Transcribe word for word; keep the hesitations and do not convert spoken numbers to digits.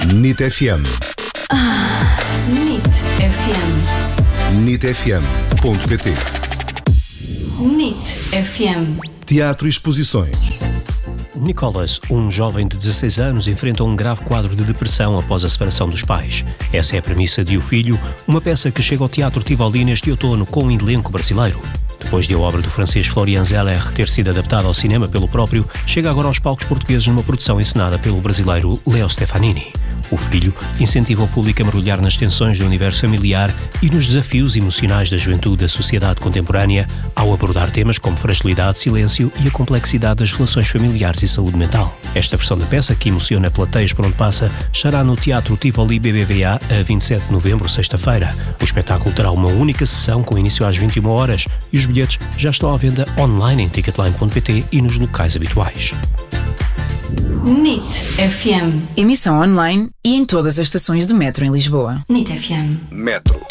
N I T F M. Ah, N I T F M. N I T F M ponto P T. N I T F M. Teatro e exposições. Nicholas, um jovem de dezasseis anos, enfrenta um grave quadro de depressão após a separação dos pais. Essa é a premissa de O Filho, uma peça que chega ao Teatro Tivoli neste outono com um elenco brasileiro. Depois de a obra do francês Florian Zeller ter sido adaptada ao cinema pelo próprio, chega agora aos palcos portugueses numa produção encenada pelo brasileiro Leo Stefanini. O Filho incentiva o público a mergulhar nas tensões do universo familiar e nos desafios emocionais da juventude da sociedade contemporânea, ao abordar temas como fragilidade, silêncio e a complexidade das relações familiares e saúde mental. Esta versão da peça, que emociona plateias por onde passa, estará no Teatro Tivoli B B V A a vinte e sete de novembro, sexta-feira. O espetáculo terá uma única sessão com início às vinte e uma horas e os bilhetes já estão à venda online em ticketline ponto P T e nos locais habituais. N I T F M. Emissão online e em todas as estações de metro em Lisboa. N I T F M. Metro.